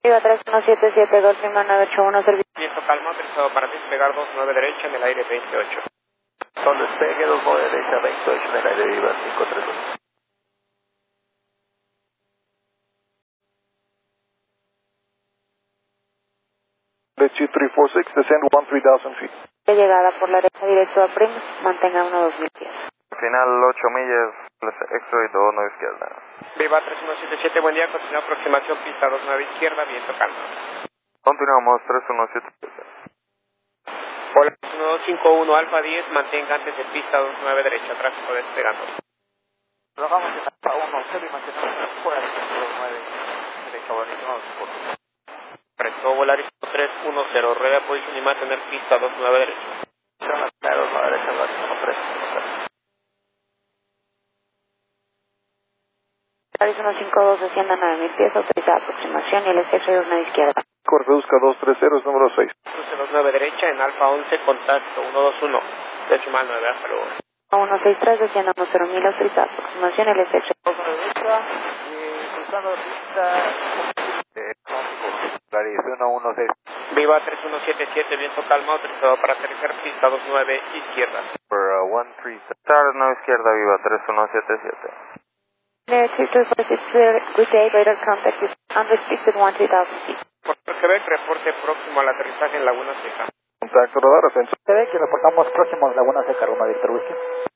Viva 3177, Golfing 981, servicio. Viento calma, autorizado para despegar 29 derecha en el aire 28. Con despegue 29 derecha, 28 en el aire, Viva 531. Let's 346, descend 13,000 feet. De llegada por la derecha directo a Prim, mantenga 1-2000 pies. Final 8 millas, extra 29 izquierda. Viva 3177, buen día, continúa aproximación pista 29 izquierda, viento calma. Continuamos 3177. Hola, 1251 Alfa 10, mantenga antes de pista 29 derecha, tráfico despegando. Bajamos en Alfa 10 y mantenemos fuera de 29 derecha, bonito. Prestó Volaris 310, rueda posición y mantener pista 29 derecha. 29 derecha, máximo 3. Volaris 152, descienda a 9000 pies, autorizada aproximación y el exceso de una izquierda. Reduzca 230, número 6. Cruce 29 derecha en Alfa 11, contacto 121, decimal 9, hasta luego. 163, descienda a 10.000, autorizada aproximación y el exceso. Derecha, cruzando la pista. Volaris 116. Viva 3177, viento calma, autorizado para aterrizar pista 29 izquierda. For 13, start 9 izquierda, Viva 3177. Air 2246, good day, radar contact is unrestricted 13,000 feet. Por Quebec, reporte próximo al aterrizaje en Laguna Seca. Contacto radar, ascenso. Se ve que reportamos próximo a Laguna Seca, Roma Víctor Whisky.